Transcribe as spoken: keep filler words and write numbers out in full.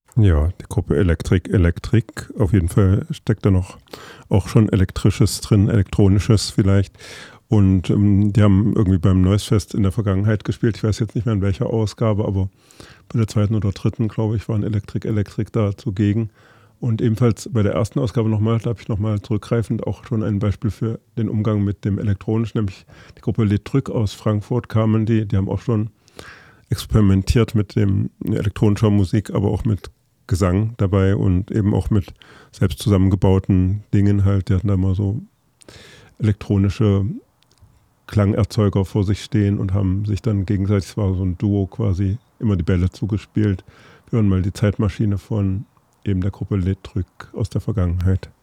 Ja, die Gruppe Elektrik Elektrik, auf jeden Fall steckt da noch auch schon Elektrisches drin, Elektronisches vielleicht. Und ähm, die haben irgendwie beim Noisefest in der Vergangenheit gespielt. Ich weiß jetzt nicht mehr in welcher Ausgabe, aber bei der zweiten oder dritten, glaube ich, waren Elektrik Elektrik da zugegen. Und ebenfalls bei der ersten Ausgabe nochmal, da habe ich nochmal zurückgreifend auch schon ein Beispiel für den Umgang mit dem Elektronischen, nämlich die Gruppe Letrück aus Frankfurt kamen die, die haben auch schon experimentiert mit dem elektronischer Musik, aber auch mit Gesang dabei und eben auch mit selbst zusammengebauten Dingen halt. Die hatten da mal so elektronische Klangerzeuger vor sich stehen und haben sich dann gegenseitig, es war so ein Duo quasi, immer die Bälle zugespielt. Wir hören mal die Zeitmaschine von eben der Gruppe Letrück aus der Vergangenheit.